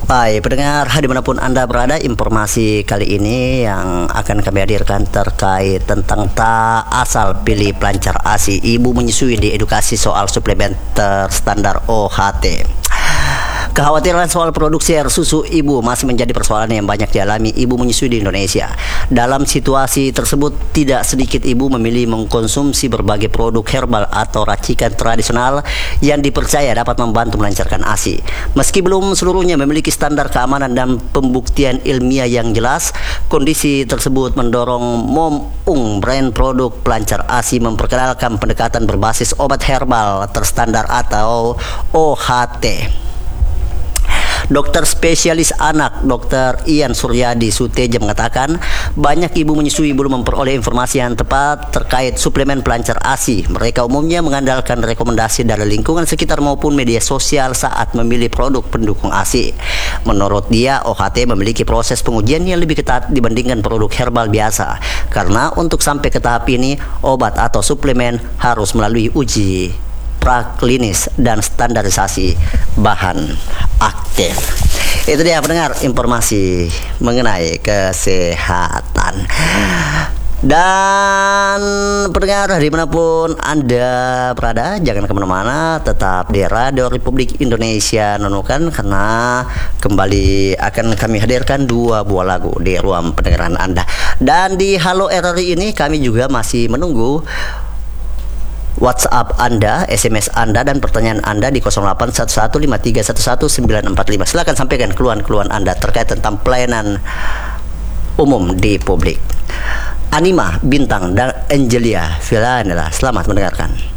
Baik, pendengar dimanapun Anda berada, informasi kali ini yang akan kami hadirkan terkait tentang tak asal pilih pelancar ASI, ibu menyusui di edukasi soal suplemen terstandar OHT. Kekhawatiran soal produksi air susu ibu masih menjadi persoalan yang banyak dialami ibu menyusui di Indonesia. Dalam situasi tersebut, tidak sedikit ibu memilih mengkonsumsi berbagai produk herbal atau racikan tradisional yang dipercaya dapat membantu melancarkan ASI. Meski belum seluruhnya memiliki standar keamanan dan pembuktian ilmiah yang jelas, kondisi tersebut mendorong Mom brand produk pelancar ASI memperkenalkan pendekatan berbasis obat herbal terstandar atau OHT. Dokter spesialis anak Dr. Ian Suryadi Suteja mengatakan banyak ibu menyusui belum memperoleh informasi yang tepat terkait suplemen pelancar ASI. Mereka umumnya mengandalkan rekomendasi dari lingkungan sekitar maupun media sosial saat memilih produk pendukung ASI. Menurut dia, OHT memiliki proses pengujian yang lebih ketat dibandingkan produk herbal biasa, karena untuk sampai ke tahap ini obat atau suplemen harus melalui uji praklinis dan standarisasi bahan aktif. Itu dia pendengar, informasi mengenai kesehatan. Dan pendengar dimanapun Anda berada, jangan kemana-mana, tetap di Radio Republik Indonesia Nunukan, karena kembali akan kami hadirkan dua buah lagu di ruang pendengaran Anda. Dan di Halo RRI ini kami juga masih menunggu WhatsApp Anda, SMS Anda, dan pertanyaan Anda di 081153111945. Silakan sampaikan keluhan-keluhan Anda terkait tentang pelayanan umum di publik. Anima Bintang dan Angelia Villanella, selamat mendengarkan.